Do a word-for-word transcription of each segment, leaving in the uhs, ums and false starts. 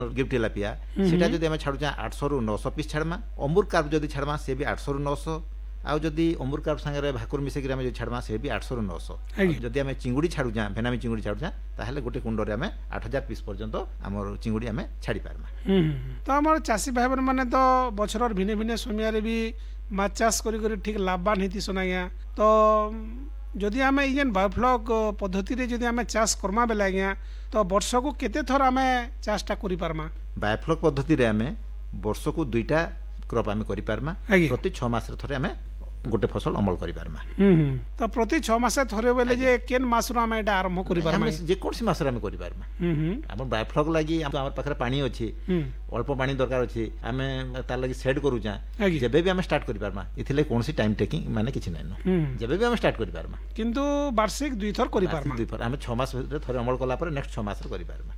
Gift tilapia सेटा जदि आम छाड़ुचा आठ सौ रु नौ सौ पीस छाड़मा अमूर कार्प जदि छाड़मा से भी आठ सौ रु नौ सौ आउ जदि अमूर कार्प संगे भाकुर मिसेक आम जो छाड़मा से भी आठ सौ रु नौ सौ जदि आम चिंगुड़ी छाड़ुचा भेनामी चिंगुड़ी छाड़ुचा ताहले गोटे कुंडरे आम आठ हजार पीस पर्यंत आम चिंगुड़ी आम छाड़ी पारमा। तो आम चाषी भाई मैंने तो बछर भिन्न भिन्न समय भी माछ चाष कर ठीक लाभवान होती सुना गया। तो जदि आम इजेन बायोफ्लॉक पद्धति रे जदि आम चाष करमा बेले आज्ञा तो वर्ष को केते थर आम चाषटा करि पारमा? बायोफ्लॉक पद्धति रे आम वर्ष को दुईटा क्रॉप आम करि पारमा प्रति छह मास थरे आम गोटे फसल अमल करि पारमा। तो प्रति छह मास थरे बेले जे केन मास रो आम एटा आरंभ करि पारमा? जे कोनसी मास रे आम करि पारमा। हम बायोफ्लॉक लागि हमर पाखरे पानी अछि अल्प पानी दरकार अछि आम तार लागि सेट करूचा जेबे भी आम स्टार्ट करि पारमा इथिले कोनसी टाइम टेकिंग माने किछि नै न जेबे भी आम स्टार्ट करि पारमा किंतु वार्षिक दुई थर करि पारमा दुई थर आम छह मास रे थरे अमल कला पर नेक्स्ट छह मास रे करि पारमा।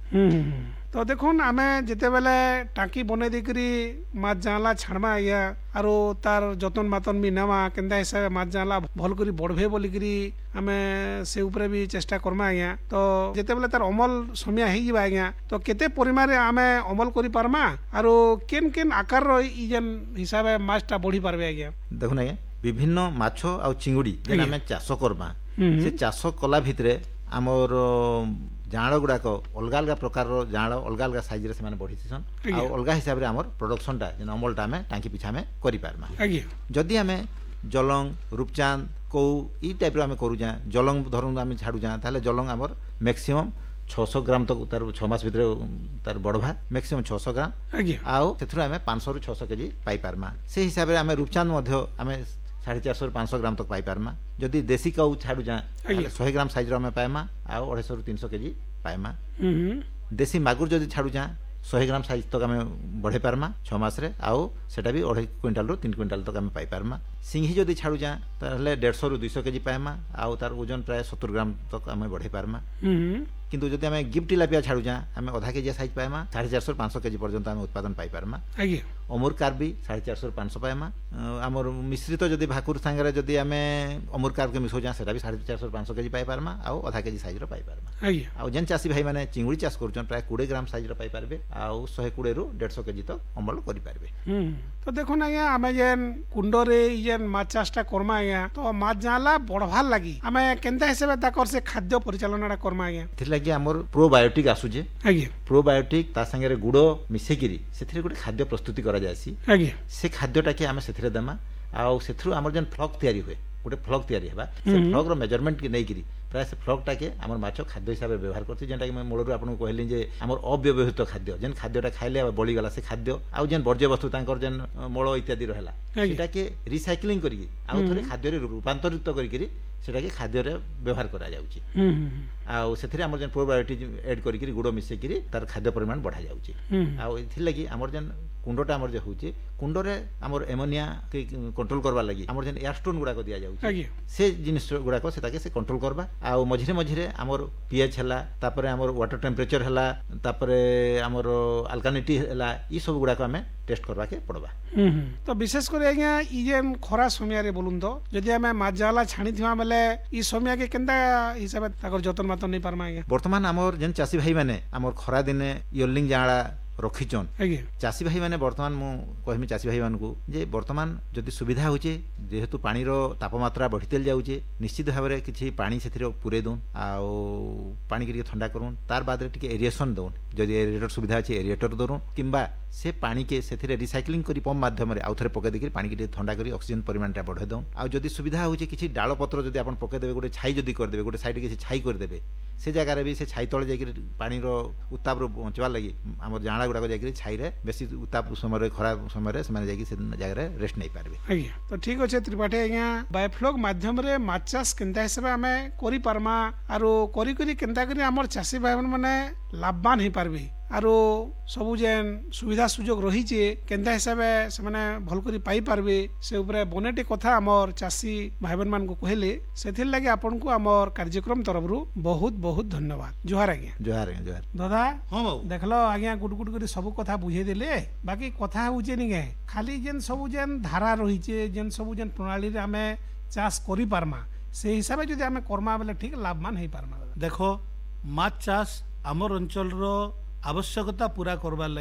तो देखुन आम जेते बेले टांकी बने देकरी माछ जाला छाड़मा या आरो तार जतन मातन भी नेवा केंदा हिसाब माछ जाला भल करी बढ़बे बोली करी आमे से ऊपर भी चेष्टा करमा आज्ञा। तो जेते बेले तार अमल समय हे जिबा आज्ञा तो केते परिमाण रे आमे अमल करि पारमा आरो केन केन आकार रो इ जेन हिसाब माछटा बढ़ी पारबे आज्ञा? देखुन आज्ञा विभिन्न माछ आ चिंगुड़ी जेन आमे चाष करमा से चाष कला भितरे हमर जाँड़ गुड़ाक अलग अलग प्रकार जाँड़ अलग अलग साइज रे से बढ़ीसन अलग हिसाब से आमर प्रोडक्शनटा अमलटा आम टांकी पिछा आम करिपारमा। जदि आम जलंग रूपचांद कौ ई टाइप आम करूँ जलंग धरन आम छाड़ुचा ताले जलंग आमर मैक्सिमम छह सौ ग्राम तक तार छह मास भितर तार बढ़वा मैक्सिमम छह सौ ग्राम आउ से आम पाँच सौ रु छह सौ केजी पाई पारमा। से हिसाब से आम रूपचांद आम साढ़े चार सौ पाँच सौ ग्राम तक पाई पारमा। जदि देसी कौ छाड़ुचा सौ ग्राम साइज रो पाइमा आउ अढ़ाई सौ रु तीन सौ केजी पाइमा। देसी मागुर जदि छाड़ुचा सौ ग्राम साइज तक आम बढ़े पारमा छह मास रे आउ सेटा भी अढ़ाई क्विंटाल रु तीन क्विंटाल तक आम पाई पारमा। सिंही जदि छाड़ुचा ताहले डेढ़ सौ रु दुई सौ केजी पाइमा आउ तार ओजन प्राय सत्तर ग्राम तक आम बढ़े पारमा। किंतु जदि आम गिफ्ट टिलापिया छाड़ुचा आम आधा केजी साइज पाइमा साढ़े चार सौ पाँच सौ केजी पर्यंत आम उत्पादन पाई पारमा। अमूर कार्प भी साढ़े चार सौ पाँच सौ पाइमा। आमर मिश्रित जदि भाकुर सांगे जदि आम अमूर कार्प के मिसौचा सेटा भी साढ़े चार सौ पाँच सौ केजी पाई पारमा आउ आधा केजी साइज रो पाई पारमा। आउ जेन चाषी भाई माने चिंगुड़ी चाष करूछन प्राय बीस ग्राम साइज रो पाई पारबे आउ एक सौ बीस रु डेढ़ सौ केजी तक अमल करि पारबे। तो देखो ना आज्ञा आम जेन कुंड रे जेन माछ चाषटा करमा आज्ञा तो माछ जाला बढ़वार लागि आम केनता हिसाब ताकर से खाद्य परिचालनाटा करमा आज्ञा? एथि लागि हमर प्रोबायोटिक आसुजे आज्ञा प्रोबायोटिक ता संगे गुड़ मिसेकिरी सेथिरे गोटे खाद्य प्रस्तुति करा जायसी आज्ञा से खाद्यटा के आम सेथिरे देमा आउ सेथरु हमर जेन फ्लॉक तयारी हुए गोटे फ्लॉक तयारी हेबा से फ्लॉक रो मेजरमेंट के नै करी प्राय से फ्लॉकटा के हमर माछ खाद्य हिसाब से व्यवहार करछि जेनटा कि मैं मूलरु आपन को कहली जे हमर अव्यवहृत खाद्य जेन खाद्यटा खाइले बळी गला से खाद्य आउ जेन वर्ज्य वस्तु तांकर जेन मळ इत्यादि रहला सेटा के रिसाइक्लिंग करी आउ थरे खाद्य रे रूपांतरित करी करी सेटा के खाद्य रे व्यवहार करा जाउछि आउ सेथिरे हमर जेन प्रोबायोटिक ऐड करी करी गुड़ मिसे करी तार खाद्य परिमाण बढ़ा जाउछि आउ एथि लागि हमर जेन कुंडटा हमर जे होउछि कुंड रे हमर एमोनिया के कंट्रोल करबा लागि हमर जेन एयर स्टोन गुडा को दिया जाउछि से जिनिस गुडा को सेटा के से कंट्रोल करबा आउ मझिरे मझिरे हमर पीएच हला तापरे हमर वाटर टेम्परेचर हला तापरे हमर अल्कालिनिटी हला ई सब गुडा को हमें टेस्ट करबा के पड़बा। तो विशेष कर आज्ञा ई जेन खरा समय रे बोलुन तो जदि हमें माछ जाला छाणी थिवा बेले ई समय के केनता हिसाब ताकर जतन मातन नै पारमा आज्ञा? वर्तमान हमर जेन चासी भाई माने हमर खरा दिने यल्लिंग जाळा रखिचन चाषी भाई माने वर्तमान मु कहमी चाषी भाई मान को जे वर्तमान जदि सुविधा होचे जेहेतु पानी रो तापमात्रा बढ़ितेल जाउचे निश्चित भाव रे किछि पानी सेथिरे पुरे दोन आउ पानी के ठंडा करूँ तार बाद टिके एरिएशन दोन जदि एरिएटर सुविधा अछि एरिएटर दोन किंबा से पानी के सेथिरे रिसाइक्लिंग करी पंप माध्यम रे आउ थरे पके देकरी पानी के ठंडा करी ऑक्सीजन परिमाणटा बढ़े दोन आउ जदि सुविधा होचे किछि डाଳ पत्र जदि आपण पके देबे गोटे छाई जदि कर देबे गोटे साइड के छाई कर देबे से जगह रे भी से छाई तळे जाय पानी रो उत्ताप रो बचवा लागि हमर जाणा गुडा को जाय छाई रे बेसी उत्ताप समय रे खराब समय रे से माने जाय से जगह रे रेस्ट नै पारबे। आज्ञा तो ठीक अछि त्रिपाठी आज्ञा बायोफ्लॉक माध्यम रे माछ चाष केनता हिसाब हमें करि पारमा आरो करि करि केनता करी हमर चाषी भाई माने लाभवान हे पारबे आरो सबु जेन सुविधा सुजोग रही छे केनता हिसाब से माने भल करी पाई पारबे से ऊपर बनेटे कथा हमर चाषी भाई बहन मान को कहले सेथिर लागि आपन को हमर कार्यक्रम तरफ रु बहुत बहुत धन्यवाद। जोहार आज्ञा। जोहार आज्ञा जोहार दादा। हां बाबू देखलो आज्ञा गुड गुड करी सब कथा बुझे देले बाकी कथा होचे नि गे खाली जेन सबु जेन धारा रही छे जेन सबु जेन प्रणाली रे हमें चाष करि पारमा से हिसाब जदि हमें कर्मा बेले ठीक लाभवान हे पारमा। देखो माछ चाष हमर अंचल रो आवश्यकता पूरा करबा